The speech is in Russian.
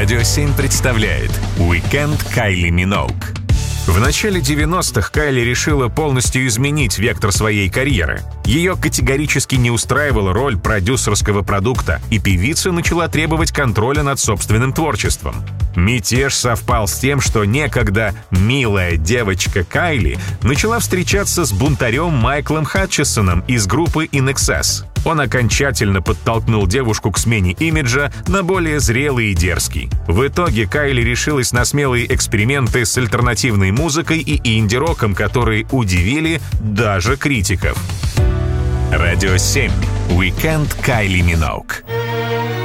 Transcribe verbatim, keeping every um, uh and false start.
Радио семь представляет «Уикенд Кайли Миноуг». В начале девяностых Кайли решила полностью изменить вектор своей карьеры. Ее категорически не устраивала роль продюсерского продукта, и певица начала требовать контроля над собственным творчеством. Мятеж совпал с тем, что некогда милая девочка Кайли начала встречаться с бунтарем Майклом Хатчесоном из группы ин экс эс. Он окончательно подтолкнул девушку к смене имиджа на более зрелый и дерзкий. В итоге Кайли решилась на смелые эксперименты с альтернативной музыкой и инди-роком, которые удивили даже критиков. Радио семь. Уикенд Кайли Миноуг.